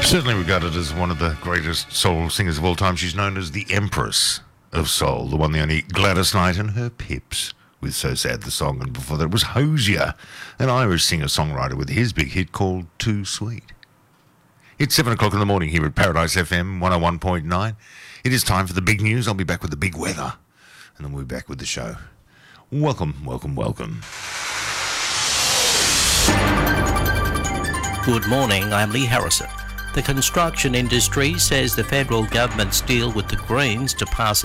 Certainly regarded as one of the greatest soul singers of all time. She's known as the Empress of Soul, the one, the only Gladys Knight and her Pips with So Sad the Song. And before that it was Hosier, an Irish singer-songwriter with his big hit called Too Sweet. It's 7 o'clock in the morning here at Paradise FM 101.9. It is time for the big news. I'll be back with the big weather, and then we'll be back with the show. Welcome, welcome, welcome. Good morning, I'm Lee Harrison. The construction industry says the federal government's deal with the Greens to pass